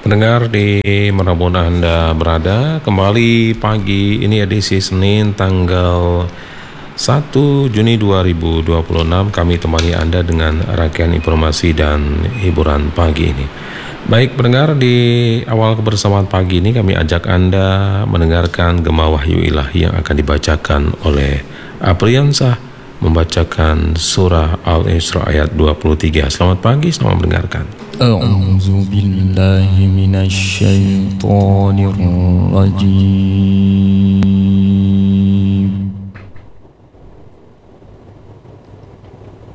Pendengar di manapun Anda berada, kembali pagi ini edisi Senin tanggal 1 Juni 2026 kami temani Anda dengan rangkaian informasi dan hiburan pagi ini. Baik pendengar, di awal kebersamaan pagi ini kami ajak Anda mendengarkan Gema Wahyu Ilahi yang akan dibacakan oleh Apriansah, membacakan surah Al-Isra ayat 23. Selamat pagi, selamat mendengarkan. A'udzu billahi minasy syaithanir rajim.